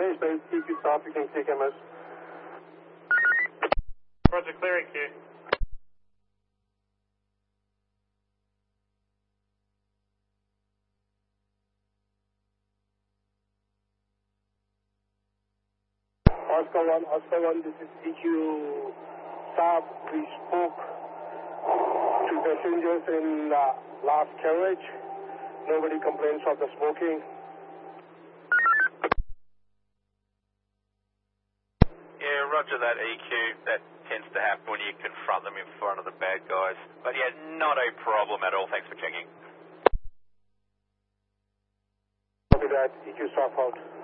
Base, EQ stop, you can take MS. Roger, clear EQ. Oscar 1, this is EQ stop. We spoke to passengers in last carriage. Nobody complains of the smoking. Yeah, roger that EQ. That tends to happen when you confront them in front of the bad guys. But yeah, not a problem at all. Thanks for checking. Copy that. EQ stop out.